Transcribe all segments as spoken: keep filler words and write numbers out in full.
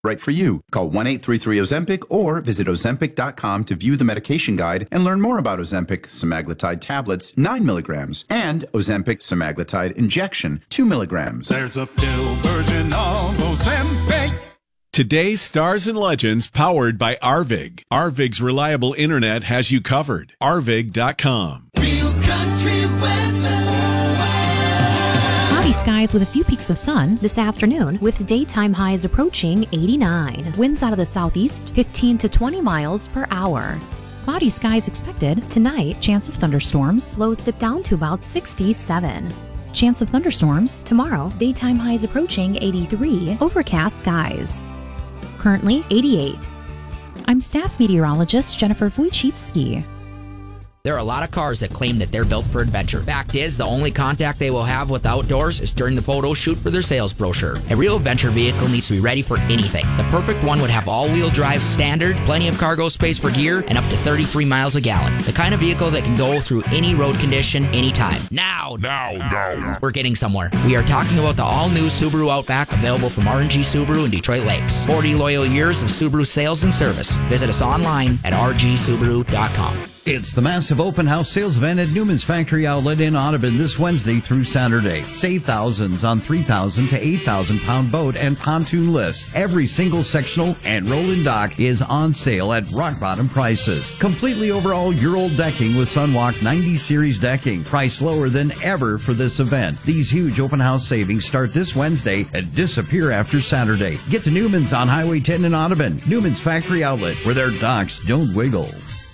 right for you. Call one eight three three Ozempic or visit ozempic dot com to view the medication guide and learn more about Ozempic semaglutide tablets, nine milligrams, and Ozempic semaglutide injection, two milligrams. There's a pill version of Ozempic. Today's Stars and Legends powered by Arvig. Arvig's reliable internet has you covered. arvig dot com. Real country weather. Cloudy skies with a few peaks of sun this afternoon with daytime highs approaching eighty-nine. Winds out of the southeast fifteen to twenty miles per hour. Cloudy skies expected tonight. Chance of thunderstorms. Lows dip down to about sixty-seven. Chance of thunderstorms tomorrow. Daytime highs approaching eighty-three. Overcast skies. Currently eighty-eight. I'm staff meteorologist Jennifer Wojcicki. There are a lot of cars that claim that they're built for adventure. Fact is, the only contact they will have with outdoors is during the photo shoot for their sales brochure. A real adventure vehicle needs to be ready for anything. The perfect one would have all-wheel drive standard, plenty of cargo space for gear, and up to thirty-three miles a gallon. The kind of vehicle that can go through any road condition, anytime. Now, now, now, we're getting somewhere. We are talking about the all-new Subaru Outback, available from R and G Subaru in Detroit Lakes. forty loyal years of Subaru sales and service. Visit us online at r g subaru dot com. It's the massive open house sales event at Newman's Factory Outlet in Audubon this Wednesday through Saturday. Save thousands on three thousand to eight thousand pound boat and pontoon lifts. Every single sectional and roll-in dock is on sale at rock-bottom prices. Completely overall year-old decking with Sunwalk ninety series decking. Price lower than ever for this event. These huge open house savings start this Wednesday and disappear after Saturday. Get to Newman's on Highway ten in Audubon. Newman's Factory Outlet, where their docks don't wiggle.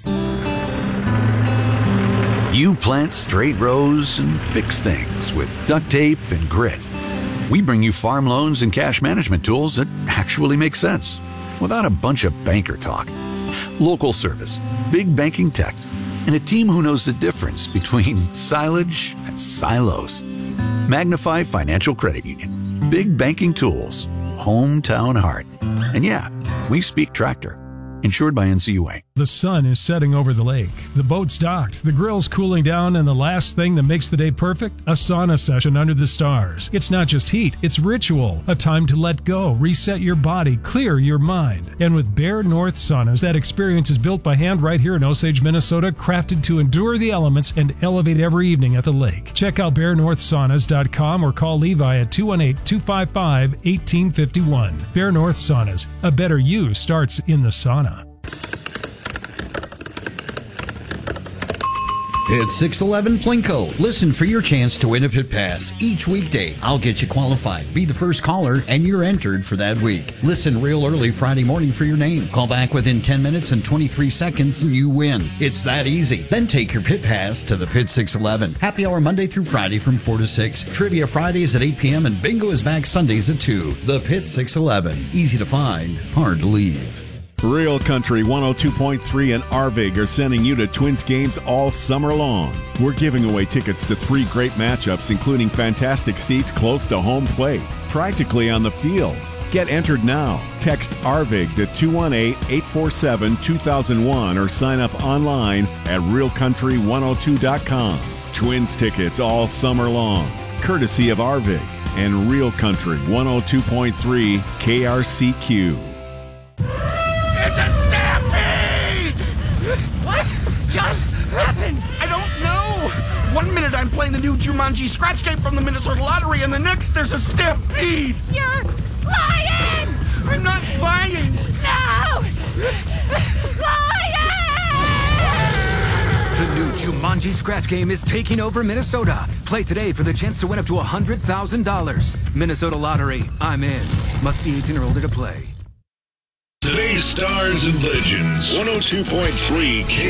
You plant straight rows and fix things with duct tape and grit. We bring you farm loans and cash management tools that actually make sense without a bunch of banker talk. Local service, big banking tech, and a team who knows the difference between silage and silos. Magnify Financial Credit Union. Big banking tools. Hometown heart. And yeah, we speak tractor. Insured by N C U A. The sun is setting over the lake. The boat's docked. The grill's cooling down, and the last thing that makes the day perfect? A sauna session under the stars. It's not just heat, it's ritual. A time to let go, reset your body, clear your mind. And with Bear North Saunas, that experience is built by hand right here in Osage, Minnesota, crafted to endure the elements and elevate every evening at the lake. Check out bear north saunas dot com or call Levi at two one eight, two five five, one eight five one. Bear North Saunas. A better you starts in the sauna. It's six eleven Plinko. Listen for your chance to win a Pit Pass. Each weekday, I'll get you qualified. Be the first caller, and you're entered for that week. Listen real early Friday morning for your name. Call back within ten minutes and twenty-three seconds, and you win. It's that easy. Then take your Pit Pass to the Pit six eleven. Happy hour Monday through Friday from four to six. Trivia Fridays at eight p.m. and bingo is back Sundays at two. The Pit six eleven. Easy to find, hard to leave. Real Country one oh two point three and Arvig are sending you to Twins games all summer long. We're giving away tickets to three great matchups, including fantastic seats close to home plate, practically on the field. Get entered now. Text Arvig to two one eight, eight four seven, two thousand one or sign up online at real country one oh two dot com. Twins tickets all summer long, courtesy of Arvig and Real Country one oh two point three K R C Q. It's a stampede! What just happened? I don't know! One minute I'm playing the new Jumanji Scratch Game from the Minnesota Lottery, and the next there's a stampede! You're lying! I'm not lying! No! Lying! The new Jumanji Scratch Game is taking over Minnesota. Play today for the chance to win up to one hundred thousand dollars. Minnesota Lottery. I'm in. Must be eighteen or older to play. Today's Stars and Legends, one oh two point three K